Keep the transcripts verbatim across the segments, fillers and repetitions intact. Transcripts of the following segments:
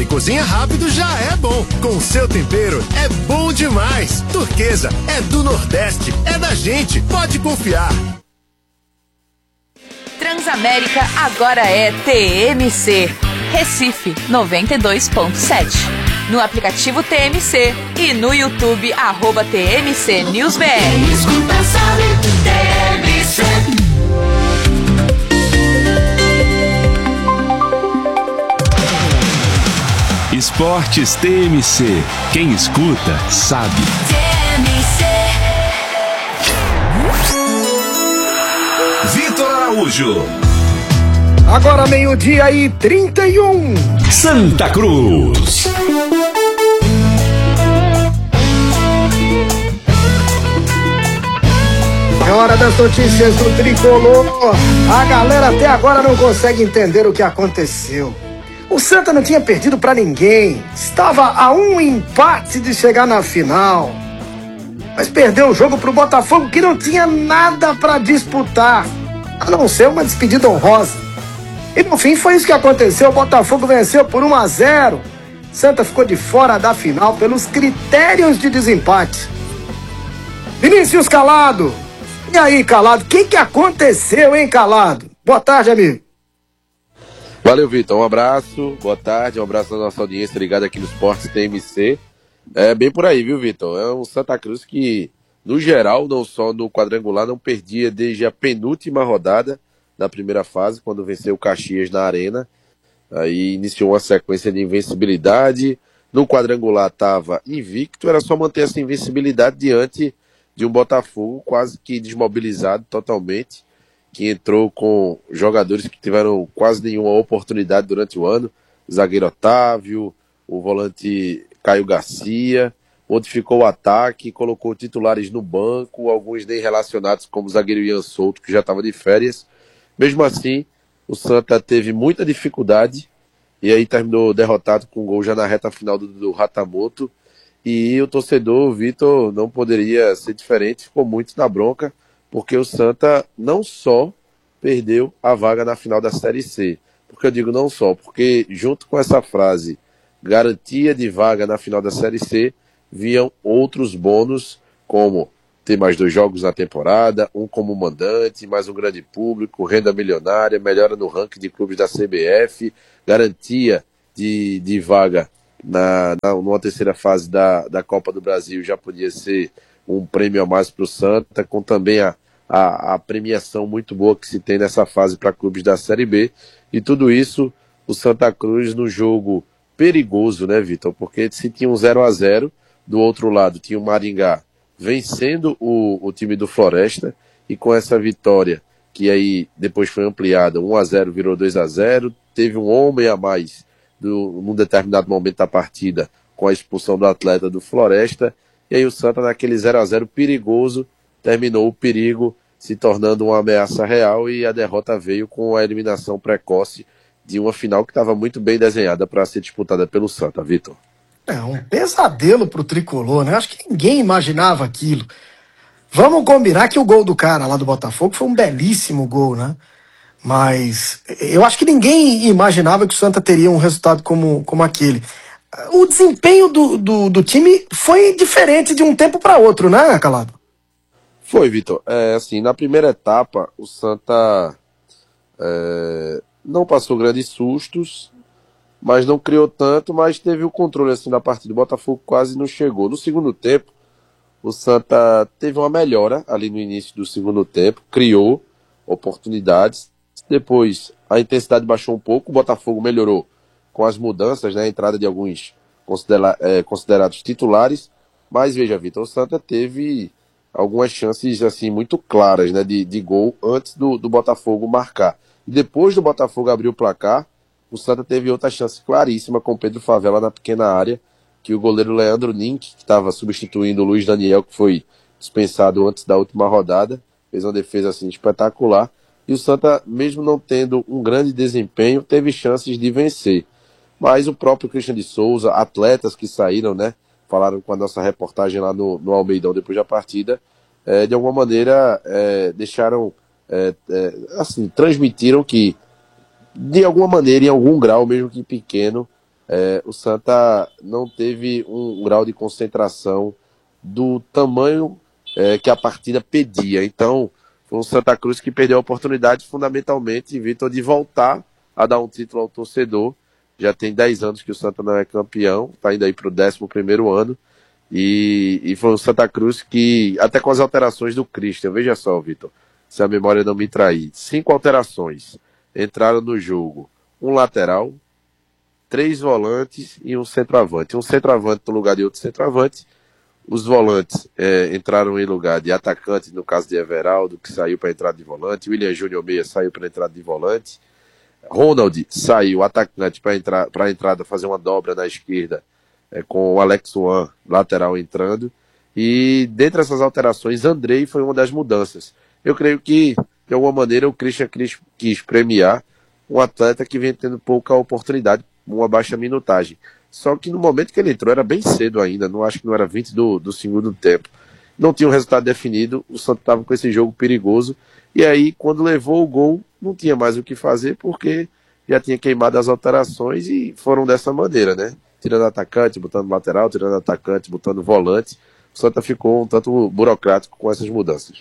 e cozinha rápido já é bom. Com o seu tempero é bom demais. Turquesa é do Nordeste, é da gente, pode confiar. Transamérica agora é T M C. Recife noventa e dois ponto sete. No aplicativo T M C e no YouTube, arroba T M C News B R. Escuta, sabe, T M C. Esportes T M C. Quem escuta, sabe. T M C. Vitor Araújo. Agora meio-dia e trinta e um. Santa Cruz. É hora das notícias do Tricolor. A galera até agora não consegue entender o que aconteceu. O Santa não tinha perdido pra ninguém. Estava a um empate de chegar na final. Mas perdeu o jogo pro Botafogo, que não tinha nada pra disputar, a não ser uma despedida honrosa. E no fim foi isso que aconteceu. O Botafogo venceu por um a zero. Santa ficou de fora da final pelos critérios de desempate. Vinícius Calado. E aí, Calado? O que que aconteceu, hein, Calado? Boa tarde, amigo. Valeu, Vitor. Um abraço, boa tarde, um abraço à nossa audiência ligada aqui no Esportes T M C. É bem por aí, viu, Vitor? É um Santa Cruz que, no geral, não só no quadrangular, não perdia desde a penúltima rodada da primeira fase, quando venceu o Caxias na Arena. Aí iniciou uma sequência de invencibilidade. No quadrangular estava invicto, era só manter essa invencibilidade diante de um Botafogo quase que desmobilizado totalmente, que entrou com jogadores que tiveram quase nenhuma oportunidade durante o ano. O zagueiro Otávio, o volante Caio Garcia, modificou o ataque, colocou titulares no banco, alguns nem relacionados, como o zagueiro Ian Souto, que já estava de férias. Mesmo assim, o Santa teve muita dificuldade e aí terminou derrotado com um gol já na reta final do, do Ratamoto. E o torcedor, o Vitor, não poderia ser diferente, ficou muito na bronca, porque o Santa não só perdeu a vaga na final da Série C. Porque eu digo não só, porque junto com essa frase, garantia de vaga na final da Série C, vinham outros bônus, como ter mais dois jogos na temporada, um como mandante, mais um grande público, renda milionária, melhora no ranking de clubes da C B F, garantia de, de vaga na, na, numa terceira fase da, da Copa do Brasil, já podia ser um prêmio a mais para o Santa, com também a, a, a premiação muito boa que se tem nessa fase para clubes da Série B, e tudo isso, o Santa Cruz no jogo perigoso, né, Vitor? Porque se tinha um zero a zero, do outro lado tinha o Maringá vencendo o, o time do Floresta, e com essa vitória, que aí depois foi ampliada, um a zero virou dois a zero, teve um homem a mais do, num determinado momento da partida, com a expulsão do atleta do Floresta, e aí o Santa, naquele zero a zero perigoso, terminou o perigo se tornando uma ameaça real, e a derrota veio com a eliminação precoce de uma final que estava muito bem desenhada para ser disputada pelo Santa, Vitor. É um pesadelo pro Tricolor, né? Acho que ninguém imaginava aquilo. Vamos combinar que o gol do cara lá do Botafogo foi um belíssimo gol, né? Mas eu acho que ninguém imaginava que o Santa teria um resultado como, como aquele. O desempenho do, do, do time foi diferente de um tempo para outro, né, Calado? Foi, Vitor. É, assim, na primeira etapa, o Santa é, não passou grandes sustos, mas não criou tanto, mas teve o controle assim da partida. O Botafogo quase não chegou. No segundo tempo, o Santa teve uma melhora ali no início do segundo tempo, criou oportunidades. Depois, a intensidade baixou um pouco, o Botafogo melhorou com as mudanças, né, a entrada de alguns considera é, considerados titulares. Mas veja, Vitor, o Santa teve algumas chances assim muito claras, né, de, de gol antes do, do Botafogo marcar. E depois do Botafogo abrir o placar, o Santa teve outra chance claríssima com o Pedro Favela na pequena área, que o goleiro Leandro Nink, que estava substituindo o Luiz Daniel, que foi dispensado antes da última rodada, fez uma defesa assim espetacular. E o Santa, mesmo não tendo um grande desempenho, teve chances de vencer. Mas o próprio Christian de Souza, atletas que saíram, né, falaram com a nossa reportagem lá no, no Almeidão depois da partida, é, de alguma maneira é, deixaram, é, é, assim, transmitiram que, de alguma maneira, em algum grau, mesmo que pequeno, é, o Santa não teve um, um grau de concentração do tamanho é, que a partida pedia. Então, foi um Santa Cruz que perdeu a oportunidade, fundamentalmente, Vitor, de voltar a dar um título ao torcedor. Já tem dez anos que o Santa não é campeão, está indo aí para o décimo primeiro ano. E, e foi o Santa Cruz que, até com as alterações do Christian, veja só, Vitor, se a memória não me trair, cinco alterações entraram no jogo. Um lateral, três volantes e um centroavante. Um centroavante no lugar de outro centroavante. Os volantes é, entraram em lugar de atacante, no caso de Everaldo, que saiu para entrada de volante. William Júnior Meia saiu para entrada de volante. Ronald saiu, atacante, para entrar, para a entrada, fazer uma dobra na esquerda, é, com o Alex Wan, lateral, entrando. E dentre essas alterações, Andrei foi uma das mudanças. Eu creio que, de alguma maneira, o Christian quis, quis premiar um atleta que vem tendo pouca oportunidade, uma baixa minutagem. Só que no momento que ele entrou era bem cedo ainda, não acho que não era vinte do, do segundo tempo. Não tinha um resultado definido, o Santos estava com esse jogo perigoso, e aí quando levou o gol, não tinha mais o que fazer, porque já tinha queimado as alterações e foram dessa maneira, né? Tirando atacante, botando lateral, tirando atacante, botando volante. O Santa ficou um tanto burocrático com essas mudanças.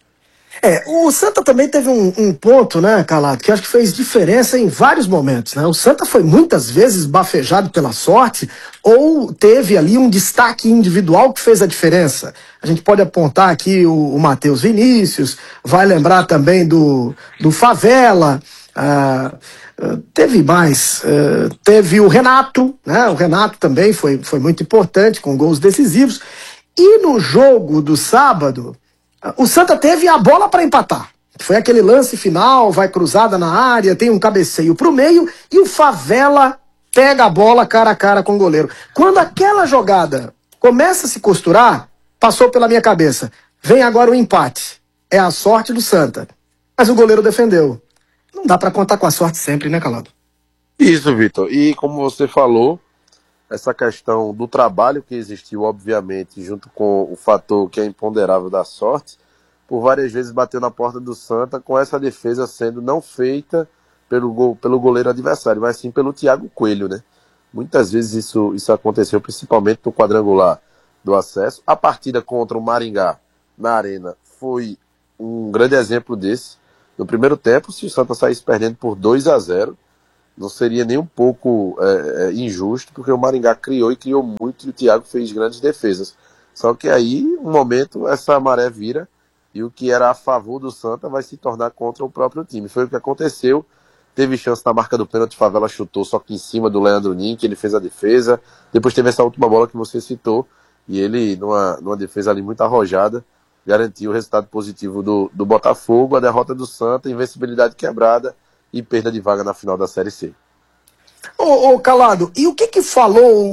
É, o Santa também teve um, um ponto, né, Calado, que acho que fez diferença em vários momentos, né? O Santa foi muitas vezes bafejado pela sorte ou teve ali um destaque individual que fez a diferença. A gente pode apontar aqui o, o Matheus Vinícius, vai lembrar também do, do Favela, ah, ah, teve mais, ah, teve o Renato, né? O Renato também foi, foi muito importante, com gols decisivos. E no jogo do sábado, o Santa teve a bola para empatar. Foi aquele lance final, vai cruzada na área, tem um cabeceio pro meio e o Favela pega a bola cara a cara com o goleiro. Quando aquela jogada começa a se costurar, passou pela minha cabeça, vem agora o empate. É a sorte do Santa. Mas o goleiro defendeu. Não dá para contar com a sorte sempre, né, Calado? Isso, Vitor. E como você falou, essa questão do trabalho que existiu, obviamente, junto com o fator que é imponderável da sorte, por várias vezes bateu na porta do Santa, com essa defesa sendo não feita pelo, gol, pelo goleiro adversário, mas sim pelo Thiago Coelho, né? Muitas vezes isso, isso aconteceu, principalmente no quadrangular do acesso. A partida contra o Maringá, na Arena, foi um grande exemplo desse. No primeiro tempo, se o Santa saísse perdendo por dois a zero, não seria nem um pouco é, é, injusto, porque o Maringá criou e criou muito e o Thiago fez grandes defesas. Só que aí, um momento, essa maré vira e o que era a favor do Santa vai se tornar contra o próprio time. Foi o que aconteceu. Teve chance na marca do pênalti, Favela chutou, só que em cima do Leandro Nin, que ele fez a defesa. Depois teve essa última bola que você citou e ele, numa, numa defesa ali muito arrojada, garantiu o resultado positivo do, do Botafogo, a derrota do Santa, invencibilidade quebrada e perda de vaga na final da Série C. Ô, ô Calado, e o que que falou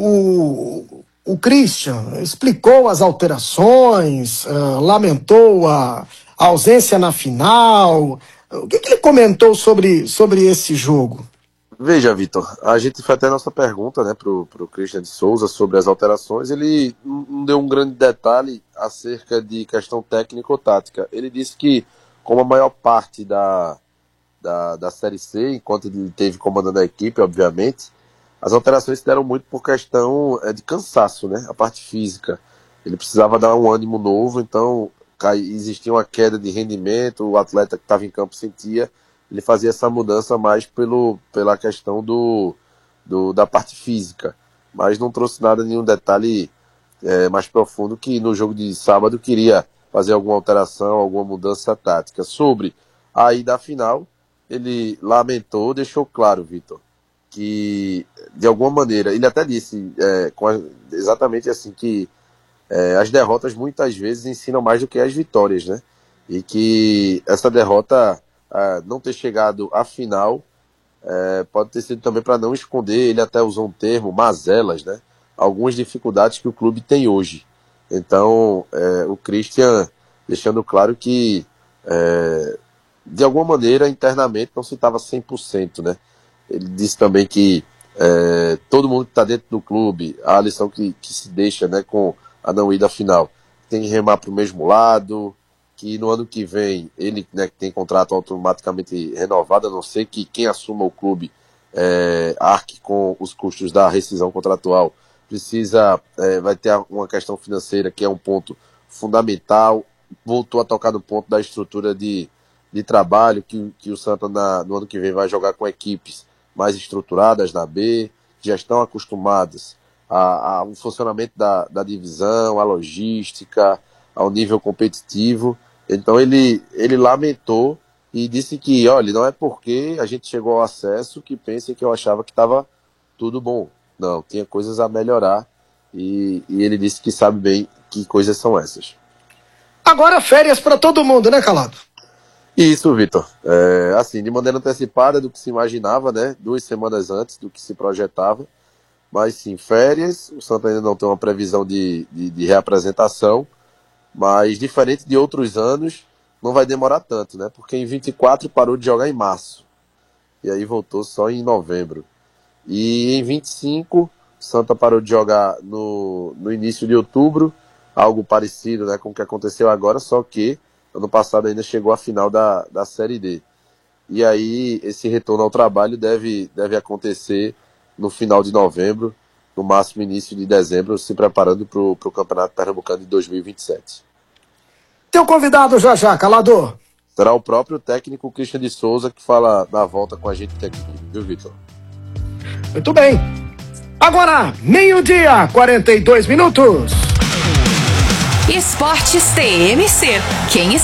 o, o Christian? Explicou as alterações, uh, lamentou a, a ausência na final. O que que ele comentou sobre, sobre esse jogo? Veja, Vitor, a gente fez até a nossa pergunta, né, pro, pro Christian de Souza sobre as alterações. Ele não deu um grande detalhe acerca de questão técnico-tática. Ele disse que, como a maior parte da Da, da Série C, enquanto ele teve comandando a equipe, obviamente, as alterações se deram muito por questão é, de cansaço, né? A parte física. Ele precisava dar um ânimo novo, então cai, existia uma queda de rendimento, o atleta que estava em campo sentia, ele fazia essa mudança mais pelo, pela questão do, do, da parte física, mas não trouxe nada, nenhum detalhe é, mais profundo, que no jogo de sábado queria fazer alguma alteração, alguma mudança tática. Sobre a ida à final, ele lamentou, deixou claro, Vitor, que de alguma maneira, ele até disse é, com a, exatamente assim, que é, as derrotas muitas vezes ensinam mais do que as vitórias, né? E que essa derrota, é, não ter chegado à final, é, pode ter sido também para não esconder, ele até usou um termo, mazelas, né? Algumas dificuldades que o clube tem hoje. Então, é, o Christian deixando claro que é, de alguma maneira, internamente, não se estava cem por cento, né? Ele disse também que é, todo mundo que está dentro do clube, a lição que, que se deixa, né, com a não ida final, tem que remar para o mesmo lado, que no ano que vem, ele, né, que tem contrato automaticamente renovado, a não ser que quem assuma o clube é, arque com os custos da rescisão contratual, precisa, é, vai ter uma questão financeira que é um ponto fundamental, voltou a tocar no ponto da estrutura de, de trabalho, que, que o Santa na, no ano que vem vai jogar com equipes mais estruturadas na B, que já estão acostumadas ao funcionamento da, da divisão, à logística, ao nível competitivo. Então ele, ele lamentou e disse que, olha, não é porque a gente chegou ao acesso que pensem que eu achava que estava tudo bom. Não, tinha coisas a melhorar e, e ele disse que sabe bem que coisas são essas. Agora férias para todo mundo, né, Calado? Isso, Vitor. É, assim, de maneira antecipada do que se imaginava, né? Duas semanas antes do que se projetava. Mas sim, férias. O Santa ainda não tem uma previsão de, de, de reapresentação. Mas, diferente de outros anos, não vai demorar tanto, né? Porque em vinte e quatro parou de jogar em março. E aí voltou só em novembro. E em vinte e cinco, o Santa parou de jogar no, no início de outubro. Algo parecido, né, com o que aconteceu agora, só que ano passado ainda chegou à final da, da Série D. E aí esse retorno ao trabalho deve, deve acontecer no final de novembro, no máximo início de dezembro, se preparando para o Campeonato Pernambucano de dois mil e vinte e sete. Teu convidado já já, Calado. Será o próprio técnico Christian de Souza que fala na volta com a gente aqui, viu, Vitor? Muito bem. Agora, meio-dia, quarenta e dois minutos. Esportes T M C. Quem